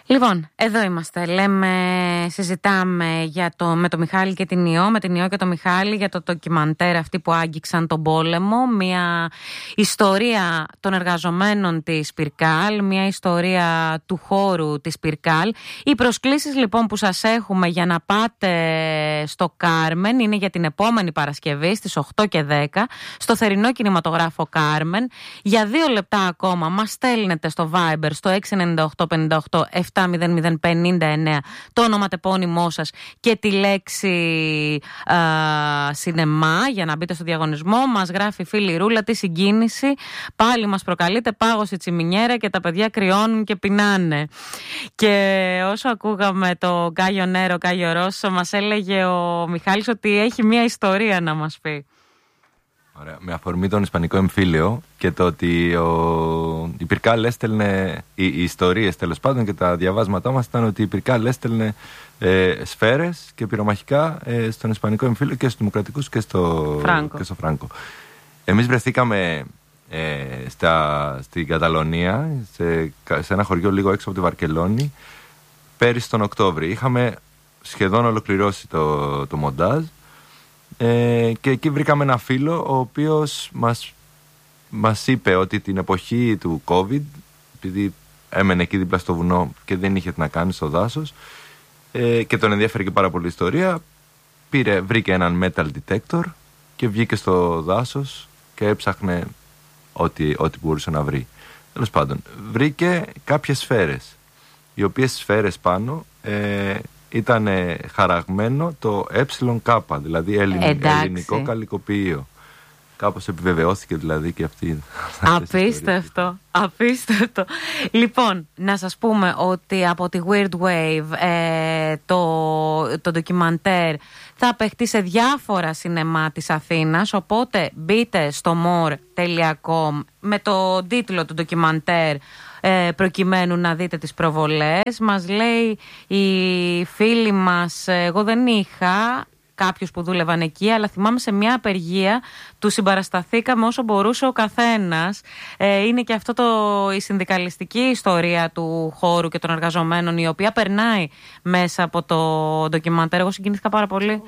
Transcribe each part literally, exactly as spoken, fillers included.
Λοιπόν, εδώ είμαστε. Λέμε, συζητάμε για το, με το Μιχάλη και την Ιώ, με την Ιώ και το Μιχάλη για το ντοκιμαντέρ αυτοί που άγγιξαν τον πόλεμο. Μια ιστορία των εργαζομένων της Πυρκάλ, μια ιστορία του χώρου της Πυρκάλ. Οι προσκλήσεις λοιπόν που σας έχουμε για να πάτε στο Κάρμεν είναι για την επόμενη Παρασκευή στις οκτώ και δέκα στο θερινό κινηματογράφο Κάρμεν. Για δύο λεπτά ακόμα μας στέλνετε στο Viber στο έξι εννιά οκτώ πέντε οκτώ επτά μηδέν μηδέν πέντε εννέα το ονοματεπώνυμό σας και τη λέξη α, σινεμά για να μπείτε στο διαγωνισμό. Μας γράφει η φίλη Ρούλα, τι συγκίνηση, πάλι μας προκαλείται, πάγωσε τσιμινιέρα και τα παιδιά κρυώνουν και πεινάνε. Και όσο ακούγαμε το Γκάιο Νέρο, Γκάιο Ρώσο, μας έλεγε ο Μιχάλης ότι έχει μια ιστορία να μας πει. Ωραία. Με αφορμή τον Ισπανικό εμφύλιο και το ότι ο... η Πυρκάλ έστελνε, οι, οι ιστορίες τέλος πάντων και τα διαβάσματά μας ήταν ότι η Πυρκάλ έστελνε ε, σφαίρες και πυρομαχικά ε, στον Ισπανικό εμφύλιο και στους Δημοκρατικούς και στο Φράγκο. Και στο Φράγκο. Εμείς βρεθήκαμε ε, στα, στην Καταλωνία, σε, σε ένα χωριό λίγο έξω από τη Βαρκελόνη, πέρυσι τον Οκτώβρη. Είχαμε σχεδόν ολοκληρώσει το, το μοντάζ. Ε, και εκεί βρήκαμε ένα φίλο ο οποίος μας, μας είπε ότι την εποχή του COVID, επειδή έμενε εκεί δίπλα στο βουνό και δεν είχε τι να κάνει στο δάσος ε, και τον ενδιαφέρει και πάρα πολύ η ιστορία, πήρε, βρήκε έναν metal detector και βγήκε στο δάσος και έψαχνε ό,τι, ό,τι μπορούσε να βρει. Τέλος πάντων, βρήκε κάποιες σφαίρες, οι οποίες σφαίρες πάνω ε, ήταν χαραγμένο το ΕΚ, δηλαδή ελληνικό, ελληνικό καλλικοποιείο. Κάπως επιβεβαιώθηκε δηλαδή και αυτή. Απίστευτο, απίστευτο. Λοιπόν, να σας πούμε ότι από τη Weird Wave ε, το, το ντοκιμαντέρ θα παιχτεί σε διάφορα σινεμά της Αθήνας, οπότε μπείτε στο more τελεία com με το τίτλο του ντοκιμαντέρ ε, προκειμένου να δείτε τις προβολές. Μας λέει η φίλη μας, εγώ δεν είχα κάποιους που δούλευαν εκεί, αλλά θυμάμαι σε μια απεργία του συμπαρασταθήκαμε όσο μπορούσε ο καθένας. Ε, είναι και αυτό το, η συνδικαλιστική ιστορία του χώρου και των εργαζομένων, η οποία περνάει μέσα από το ντοκιμαντέρ. Εγώ συγκινήθηκα πάρα πολύ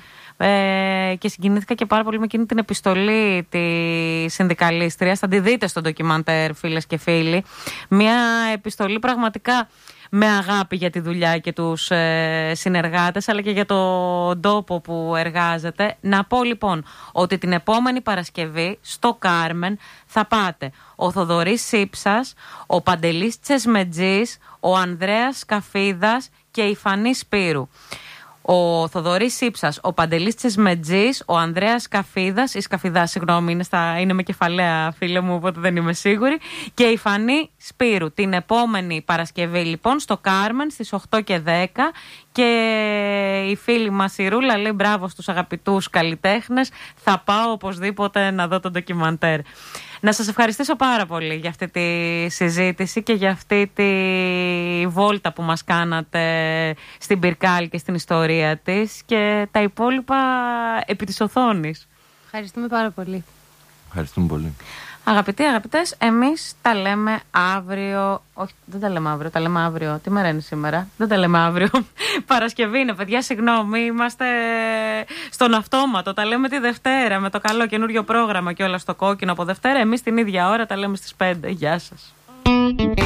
ε, και συγκινήθηκα και πάρα πολύ με εκείνη την επιστολή της συνδικαλίστριας. Θα τη δείτε στο ντοκιμαντέρ, φίλες και φίλοι. Μια επιστολή πραγματικά με αγάπη για τη δουλειά και τους ε, συνεργάτες, αλλά και για τον τόπο που εργάζεται. Να πω λοιπόν ότι την επόμενη Παρασκευή στο Κάρμεν θα πάτε ο Θοδωρής Σύψας, ο Παντελής Τσεσμετζής, ο Ανδρέας Σκαφίδας και η Φανή Σπύρου. Ο Θοδωρής Σύψας, ο Παντελής Τσεσμετζής, ο Ανδρέας Σκαφίδας, η Σκαφιδά, συγγνώμη, είναι, στα, είναι με κεφαλαία, φίλε μου, οπότε δεν είμαι σίγουρη, και η Φανή Σπύρου. Την επόμενη Παρασκευή, λοιπόν, στο Κάρμεν στις οκτώ και δέκα. Και η φίλη μας η Ρούλα λέει μπράβο στους αγαπητούς καλλιτέχνες. Θα πάω οπωσδήποτε να δω το ντοκιμαντέρ. Να σας ευχαριστήσω πάρα πολύ για αυτή τη συζήτηση και για αυτή τη βόλτα που μας κάνατε στην Πυρκάλ και στην ιστορία της και τα υπόλοιπα επί της οθόνης. Ευχαριστούμε πάρα πολύ. Ευχαριστούμε πολύ. Αγαπητοί, αγαπητές, εμείς τα λέμε αύριο. Όχι, δεν τα λέμε αύριο, τα λέμε αύριο. Τι μέρα είναι σήμερα? Δεν τα λέμε αύριο. Παρασκευή είναι, παιδιά, συγγνώμη. Είμαστε στον αυτόματο. Τα λέμε τη Δευτέρα με το καλό καινούριο πρόγραμμα και όλα στο κόκκινο από Δευτέρα. Εμείς την ίδια ώρα τα λέμε στις πέντε. Γεια σας.